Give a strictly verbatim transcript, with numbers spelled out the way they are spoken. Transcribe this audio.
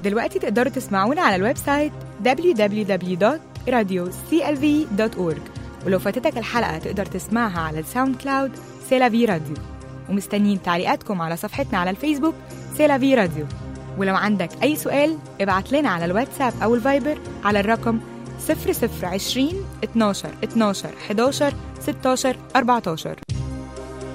دلوقتي تقدروا تسمعونا على الويب سايت دبليو دبليو دبليو دوت راديو سي إل في دوت أورج، ولو فاتتك الحلقة تقدر تسمعها على الساوند كلاود سيلافي راديو. ومستنيين تعليقاتكم على صفحتنا على الفيسبوك سيلافي راديو. ولو عندك أي سؤال ابعت لنا على الواتساب أو الفايبر على الرقم صفر صفر عشرين اتناشر اتناشر حداشر ستاشر أربعتاشر.